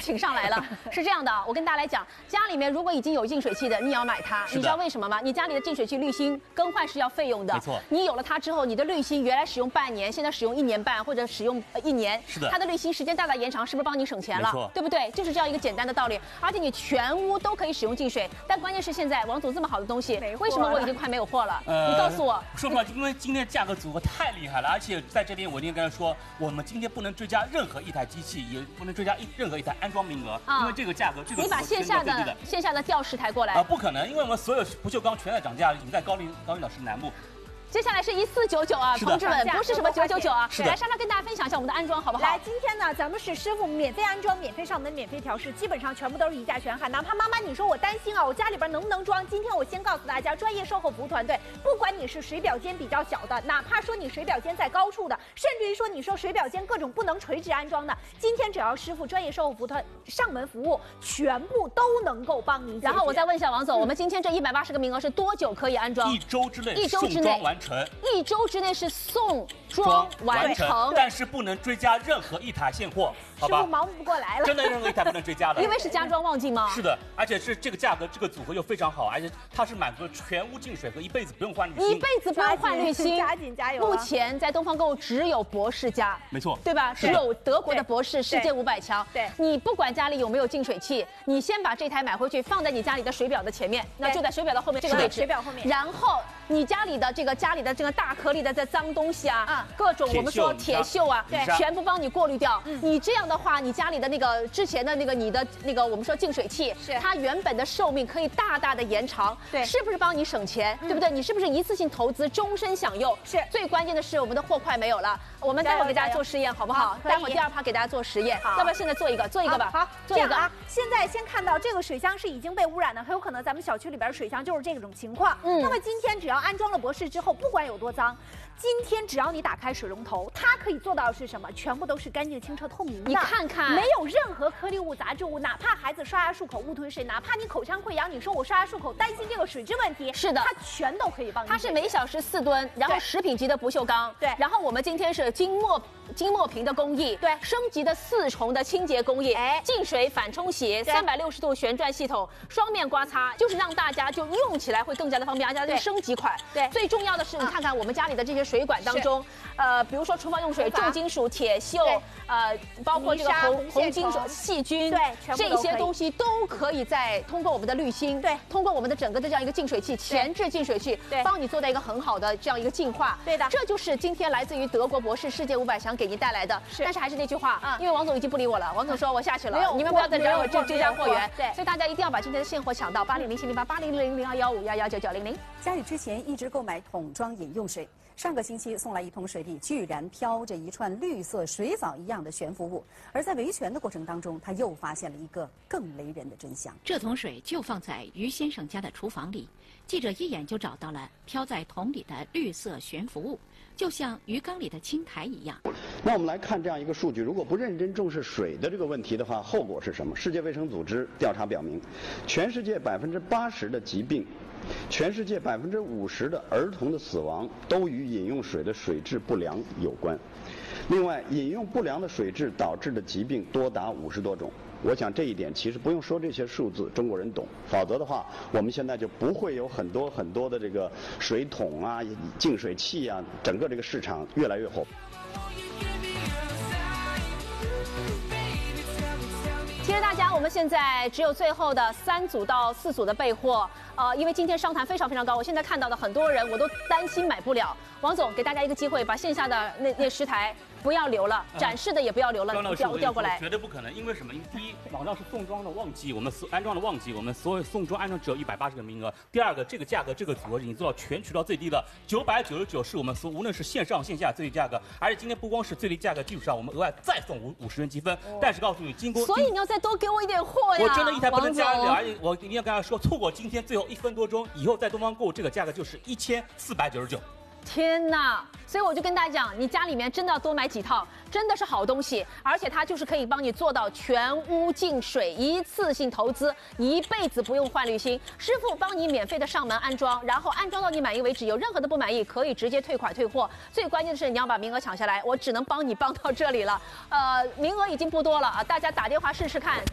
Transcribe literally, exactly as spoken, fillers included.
请上来了。是这样的，我跟大家来讲，家里面如果已经有净水器的，你也要买它。你知道为什么吗？你家里的净水器滤芯更换是要费用的。 没错。 你有了它之后，你的滤芯原来使用半年，现在使用一年半或者使用一年， 是的。 它的滤芯时间大大延长，是不是帮你省钱了？ 没错。 对不对？就是这样一个简单的道理。而且你全屋都可以使用净水，但关键是现在王总这么好的东西，为什么我已经快没有货了？呃、你告诉我。 说实话，因为今天价格组合太厉害了，而且在这边我一定跟他说，我们今天不能追加任何一台机器，也不能追加一任何一台安装名额，啊、因为这个价格，这个你把线下的线下的调十台过来啊、呃，不可能，因为我们所有不锈钢全在涨价，已经在高领高领导师南部。 接下来是一四九九啊，同志们，不是什么九九九啊。来，莎莎跟大家分享一下我们的安装好不好？ 来，今天呢，咱们是师傅免费安装、免费上门、免费调试，基本上全部都是一价全含。哪怕妈妈你说我担心啊，我家里边能不能装？今天我先告诉大家，专业售后服务团队，不管你是水表间比较小的，哪怕说你水表间在高处的，甚至于说你说水表间各种不能垂直安装的，今天只要师傅专业售后服务团上门服务，全部都能够帮您。 然后我再问一下王总，嗯、我们今天这一百八十个名额是多久可以安装？ 一周之内， 一周之内完成。 一周。之内是送装完成， 但是不能追加任何一台现货，好吧？ 师傅忙不过来了， 真的任何一台不能追加的， 因为是加装旺季吗？ 是的，而且是这个价格，这个组合又非常好，而且它是满足了全屋净水和一辈子不用换滤芯， 一辈子不用换滤芯， 加紧加油！ 目前在东方购物只有博士家， 没错， 对吧？只有德国的博士，世界五百强。 对， 你不管家里有没有净水器，你先把这台买回去，放在你家里的水表的前面，那就在水表的后面这个位置， 水表后面， 然后。你家里的这个家里的这个大颗粒的这脏东西啊，啊各种我们说铁锈啊， 对， 全部帮你过滤掉。嗯、你这样的话，你家里的那个之前的那个你的那个我们说净水器， 是它原本的寿命可以大大的延长， 对， 是不是帮你省钱？嗯、对不对？你是不是一次性投资，终身享用？ 是。 最关键的是我们的货快没有了，我们待会儿给大家做实验好不好？好待会儿第二趴给大家做实验，要不要现在做一个？做一个吧。 好， 做一个啊。现在先看到这个水箱是已经被污染的，很有可能咱们小区里边的水箱就是这种情况。嗯。那么今天只要安装了博士之后，不管有多脏，今天只要你打开水龙头，它可以做到的是什么？全部都是干净、清澈、透明的。 你看看， 没有任何颗粒物、杂质物，哪怕孩子刷牙漱口误吞水，哪怕你口腔溃疡，你说我刷牙漱口担心这个水质问题， 是的， 它全都可以帮你。 它是每小时四吨，然后食品级的不锈钢， 对， 然后我们今天是金墨金墨瓶的工艺， 对， 升级的四重的清洁工艺，哎，净水反冲洗，三百六十度旋转系统，双面刮擦，就是让大家就用起来会更加的方便，而且它是升级款。 对， 最重要的是，你看看我们家里的这些水管当中，呃，比如说厨房用水，重金属、铁锈，呃，包括这个红红金属、细菌， 对， 这些东西都可以在通过我们的滤芯， 对， 通过我们的整个的这样一个净水器，前置净水器， 对， 帮你做到一个很好的这样一个净化。 对的， 这就是今天来自于德国博士世界五百强给您带来的。但是还是那句话，嗯，因为王总已经不理我了，王总说我下去了，你们不要再惹我这这家货源。对，所以大家一定要把今天的现货抢到八零零七零八八零零零二幺五幺幺九九零零。 家里之前一直购买桶装饮用水，上个星期送来一桶水里居然飘着一串绿色水藻一样的悬浮物，而在维权的过程当中，他又发现了一个更雷人的真相。 这桶水就放在于先生家的厨房里，记者一眼就找到了飘在桶里的绿色悬浮物，就像鱼缸里的青苔一样。 那我们来看这样一个数据，如果不认真重视水的这个问题的话，后果是什么？世界卫生组织调查表明，全世界百分之八十的疾病，全世界百分之五十的儿童的死亡都与饮用水的水质不良有关。另外，饮用不良的水质导致的疾病多达五十多种。我想这一点其实不用说这些数字，中国人懂。否则的话，我们现在就不会有很多很多的这个水桶啊、净水器啊，整个这个市场越来越火。 其实大家，我们现在只有最后的三组到四组的备货，呃，因为今天商谈非常非常高，我现在看到的很多人我都担心买不了。王总给大家一个机会，把线下的那那十台不要留了，展示的也不要留了，调调过来。 绝对不可能，因为什么？因为第一，网上是送装的旺季，我们安装的旺季，我们所有送装安装只有一百八十个名额。第二个，这个价格这个组合已经做到全渠道最低了，九百九十九是我们所无论是线上线下最低价格，而且今天不光是最低价格基础上，我们额外再送五五十元积分。哦、但是告诉你，经过所以你要再多给我一点货呀！ 我真的一台不能加了，而且我一定要跟大家说，错过今天最后一分多钟，以后在东方购物这个价格就是一千四百九十九。 天哪！所以我就跟大家讲，你家里面真的要多买几套，真的是好东西，而且它就是可以帮你做到全屋净水，一次性投资，一辈子不用换滤芯，师傅帮你免费的上门安装，然后安装到你满意为止，有任何的不满意可以直接退款退货。最关键的是你要把名额抢下来，我只能帮你帮到这里了，呃，名额已经不多了啊，大家打电话试试看。